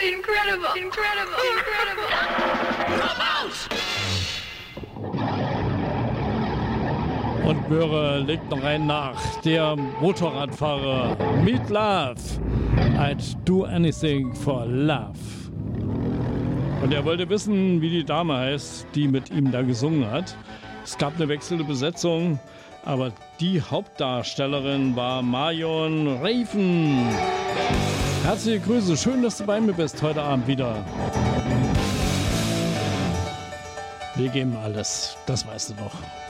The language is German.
Incredible. Incredible. Incredible. Und Möhre legt noch einen nach. Der Motorradfahrer Meat Love. I'd do anything for love. Und er wollte wissen, wie die Dame heißt, die mit ihm da gesungen hat. Es gab eine wechselnde Besetzung, aber die Hauptdarstellerin war Marion Raven. Herzliche Grüße, schön, dass du bei mir bist heute Abend wieder. Wir geben alles, das weißt du noch.